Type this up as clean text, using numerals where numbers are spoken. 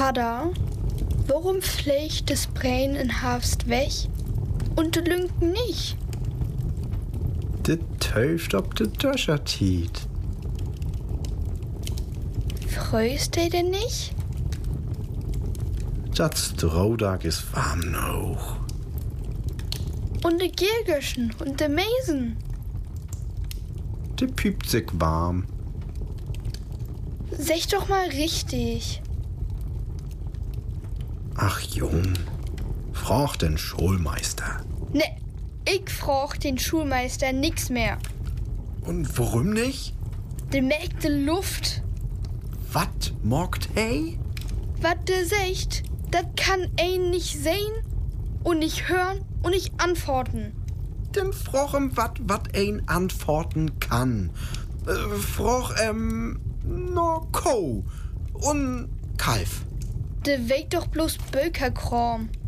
Vater, warum fliegt das Brein in Herbst weg und de Lünken nicht? De Töft ob de Döscher tiet. Freust du denn nicht? Dat Strohdag is warm noch. Und de Giergöschen und de Mesen? De piept sich warm. Sag doch mal richtig. Ach Jung, frag den Schulmeister. Ne, ich frag den Schulmeister nix mehr. Und warum nicht? De merkt de Luft. Wat mogt hey? Wat de sagt, dat kann ein nicht sehen und nicht hören und nicht antworten. Den frochem wat ein antworten kann. Froch no Ko und Kalf. De weht doch bloß Bökerkram.